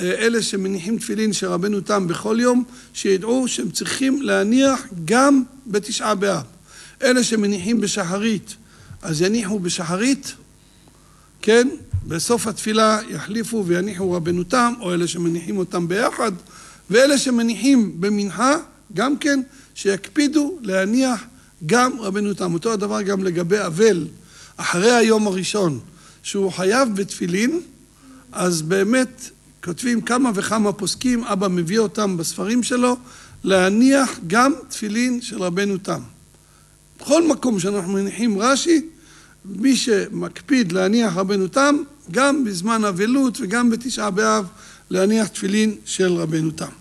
אלה שמניחים תפילין של רבנו תם בכל יום, שידעו שהם צריכים להניח גם בתשעה באב. אלה שמניחים בשחרית, אז יניחו בשחרית, כן? בסוף התפילה יחליפו ויניחו רבנו תם, או אלה שמניחים אותם ביחד, ואלה שמניחים במנחה, גם כן, שיקפידו להניח גם רבנו תם. אותו הדבר גם לגבי אבל, אחרי היום הראשון, שהוא חייב בתפילין, אז באמת כותבים כמה וכמה פוסקים, אבא מביא אותם בספרים שלו, להניח גם תפילין של רבנו תם. בכל מקום שאנחנו מניחים רש"י, מי שמקפיד להניח רבנו תם, גם בזמן אבלות וגם בתשעה באב, להניח תפילין של רבנו תם.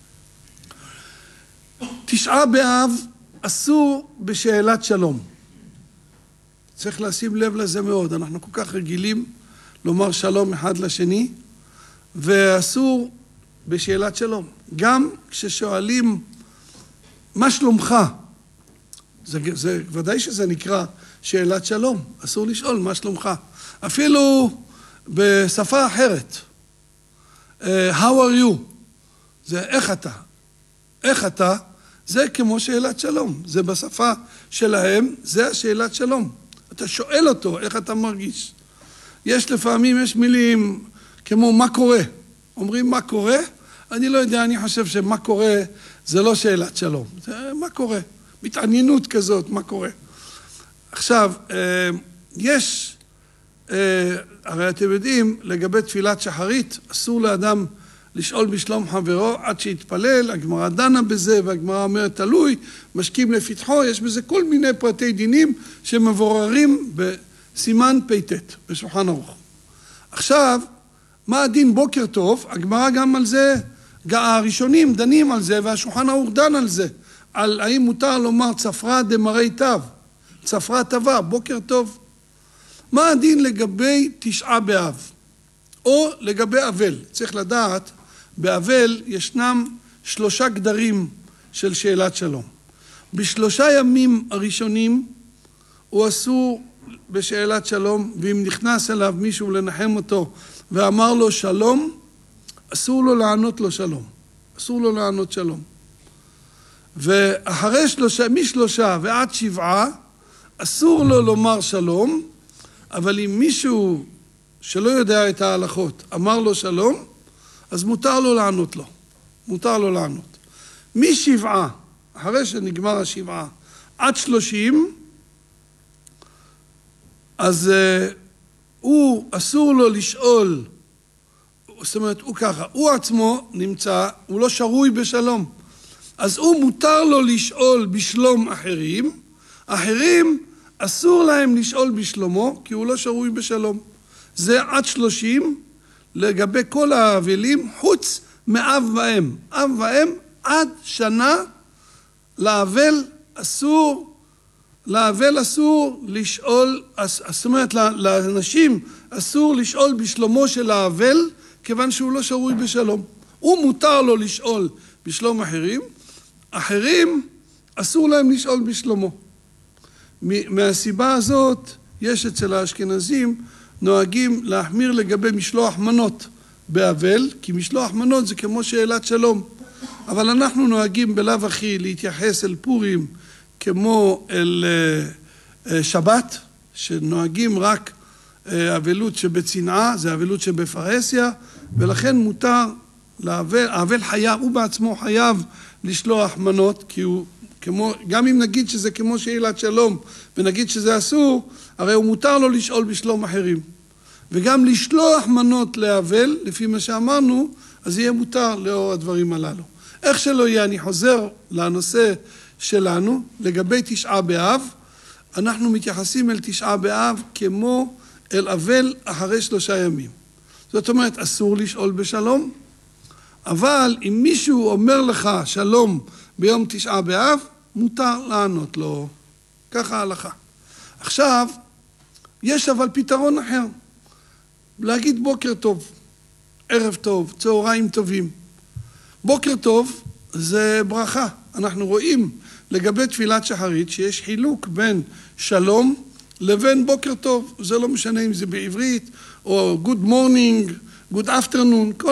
תשעה באב אסור בשאלת שלום. צריך לשים לב לזה מאוד, אנחנו כל כך רגילים לומר שלום אחד לשני, ואסור בשאלת שלום. גם כששואלים מה שלומך, זה ודאי שזה נקרא שאלת שלום, אסור לשאול מה שלומך. אפילו בשפה אחרת, how are you? זה איך אתה? איך אתה? זה כמו שאלת שלום, זה בשפה שלהם, זה השאלת שלום. אתה שואל אותו איך אתה מרגיש. לפעמים יש מילים כמו מה קורה. אומרים מה קורה? אני לא יודע, אני חושב שמה קורה זה לא שאלת שלום. זה מה קורה? מתעניינות כזאת, מה קורה? עכשיו, הרי אתם יודעים, לגבי תפילת שחרית, אסור לאדם לשאול בשלום חברו עד שיתפלל, הגמרא דנה בזה, והגמרא אומרת תלוי, משכים לפתחו, יש בזה כל מיני פרטי דינים שמבוררים בסימן פ"ט, בשולחן ערוך. עכשיו, מה הדין בוקר טוב? הגמרא גם על זה, הראשונים דנים על זה, והשולחן ערוך דן על זה, על האם מותר לומר צפרא דמראי תו, צפרא טובה, בוקר טוב. מה הדין לגבי תשעה באב? או לגבי אבל? צריך לדעת, באבל ישנם 3 גדרים של שאלת שלום. ב3 ימים הראשונים הוא אסור בשאלת שלום, ואם נכנס אליו מישהו לנחם אותו ואמר לו שלום, אסור לו לענות לו שלום. אסור לו לענות שלום. ואחרי מ3 ועד 7, אסור לו לומר שלום, אבל אם מישהו שלא יודע את ההלכות אמר לו שלום, אז מותר לו לענות לו. מותר לו לענות. מ7, אחרי שנגמר 7, עד 30, אז הוא אסור לו לשאול, זאת אומרת, הוא ככה, הוא עצמו נמצא, הוא לא שרוי בשלום. אז הוא מותר לו לשאול בשלום אחרים, אחרים אסור להם לשאול בשלומו, כי הוא לא שרוי בשלום. זה עד 30 לגבי כל האבלים, חוץ מאב ואם. אב ואם עד שנה לאבל אסור לשאול, זאת אומרת לאנשים אסור לשאול בשלומו של האבל, כיוון שהוא לא שרוי בשלום. הוא מותר לו לשאול בשלום אחרים, אחרים אסור להם לשאול בשלומו. מהסיבה הזאת יש אצל האשכנזים נוהגים להחמיר לגבי משלוח מנות באבל, כי משלוח מנות זה כמו שאלת שלום. אבל אנחנו נוהגים בלאו הכי להתייחס אל פורים כמו אל שבת, שנוהגים רק אבלות שבצנעה, זה אבלות שבפרהסיה, ולכן מותר האבל חייב, הוא בעצמו חייב לשלוח מנות, כי הוא כמו, גם אם נגיד שזה כמו שאלת שלום, ונגיד שזה אסור, הרי הוא מותר לו לשאול בשלום אחרים. וגם לשלוח מנות לאבל, לפי מה שאמרנו, אז יהיה מותר לאור הדברים הללו. איך שלא יהיה, אני חוזר לנושא שלנו, לגבי תשעה באב, אנחנו מתייחסים אל תשעה באב כמו אל אבל אחרי 3 ימים. זאת אומרת, אסור לשאול בשלום, אבל אם מישהו אומר לך שלום ביום תשעה באב, מותר לענות לו. ככה ההלכה. עכשיו, יש אבל פתרון אחר. להגיד בוקר טוב, ערב טוב, צהריים טובים. בוקר טוב זה ברכה. אנחנו רואים לגבי תפילת שחרית שיש חילוק בין שלום לבין בוקר טוב. זה לא משנה אם זה בעברית או good morning, good afternoon.